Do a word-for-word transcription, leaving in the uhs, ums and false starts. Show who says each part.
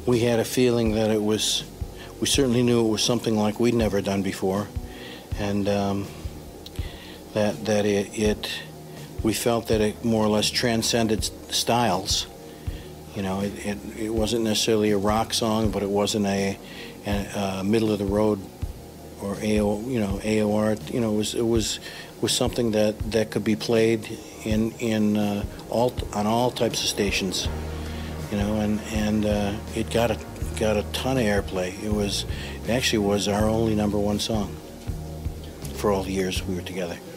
Speaker 1: we had a feeling that it was, we certainly knew it was something like we'd never done before, and um, that that it, it, we felt that it more or less transcended styles. You know, it, it, it wasn't necessarily a rock song, but it wasn't a, a, a middle of the road or A O, you know, A O R. You know, it was it was was something that, that could be played in in uh, all on all types of stations. You know, and and uh, it got a got a ton of airplay. It was it actually was our only number one song for all the years we were together.